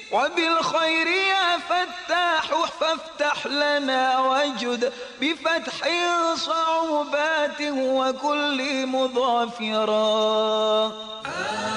وبالخير يا فتاح فافتح لنا وجد بفتح صعوبات وكل مظافرا.